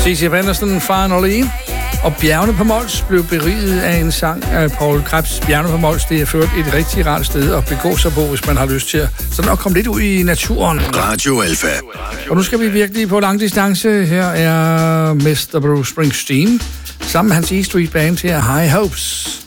C.C. Anderson, Finally. Og Bjergene på Mols blev beriget af en sang af Paul Krebs. Bjergene på Mols, det er ført et rigtig rart sted at begå sig på, hvis man har lyst til at sådan at komme lidt ud i naturen. Radio Alpha. Og nu skal vi virkelig på lang distance. Her er Mr. Bruce Springsteen sammen med hans E Street Band her, High Hopes.